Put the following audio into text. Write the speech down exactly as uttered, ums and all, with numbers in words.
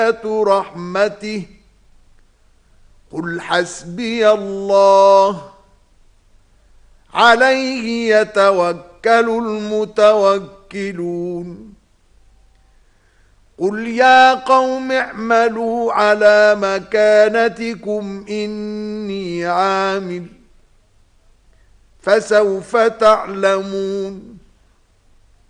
رحمته قل حسبي الله عليه يتوكل المتوكلون قل يا قوم اعملوا على مكانتكم إني عامل فسوف تعلمون